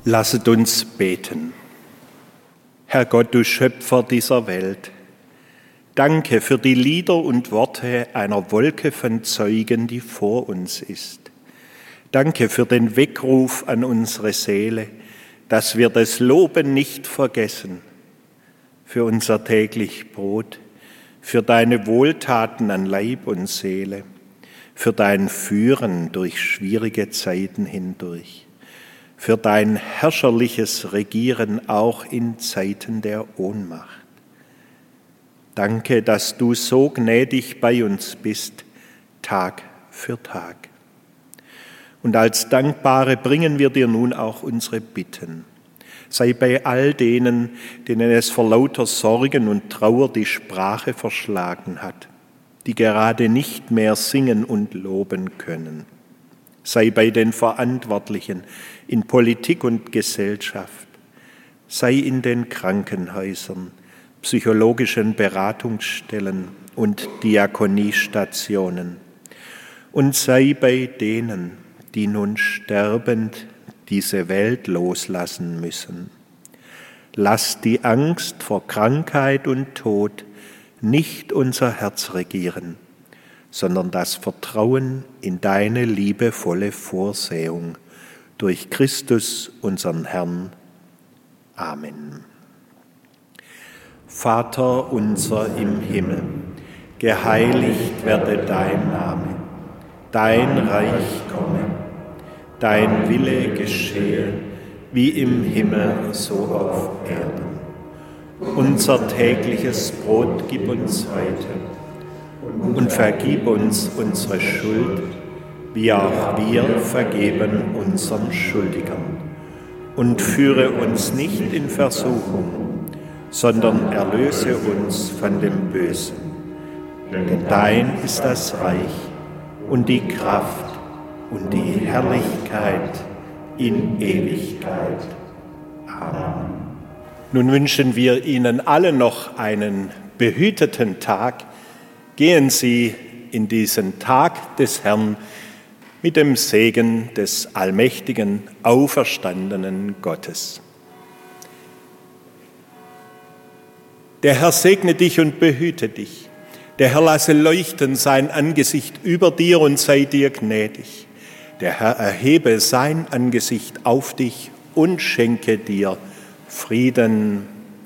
Lasset uns beten. Herr Gott, du Schöpfer dieser Welt, danke für die Lieder und Worte einer Wolke von Zeugen, die vor uns ist. Danke für den Weckruf an unsere Seele, dass wir das Loben nicht vergessen, für unser täglich Brot, für deine Wohltaten an Leib und Seele, für dein Führen durch schwierige Zeiten hindurch, für dein herrscherliches Regieren auch in Zeiten der Ohnmacht. Danke, dass du so gnädig bei uns bist, Tag für Tag. Und als Dankbare bringen wir dir nun auch unsere Bitten. Sei bei all denen, denen es vor lauter Sorgen und Trauer die Sprache verschlagen hat, die gerade nicht mehr singen und loben können. Sei bei den Verantwortlichen in Politik und Gesellschaft. Sei in den Krankenhäusern, psychologischen Beratungsstellen und Diakoniestationen. Und sei bei denen, die nun sterbend diese Welt loslassen müssen. Lass die Angst vor Krankheit und Tod nicht unser Herz regieren, sondern das Vertrauen in deine liebevolle Vorsehung durch Christus, unseren Herrn. Amen. Vater unser im Himmel, geheiligt werde dein Name, dein Reich komme, dein Wille geschehe, wie im Himmel so auf Erden. Unser tägliches Brot gib uns heute und vergib uns unsere Schuld, wie auch wir vergeben unseren Schuldigern. Und führe uns nicht in Versuchung, sondern erlöse uns von dem Bösen. Denn dein ist das Reich und die Kraft und die Herrlichkeit in Ewigkeit. Amen. Nun wünschen wir Ihnen allen noch einen behüteten Tag. Gehen Sie in diesen Tag des Herrn mit dem Segen des allmächtigen, auferstandenen Gottes. Der Herr segne dich und behüte dich. Der Herr lasse leuchten sein Angesicht über dir und sei dir gnädig. Der Herr erhebe sein Angesicht auf dich und schenke dir Frieden.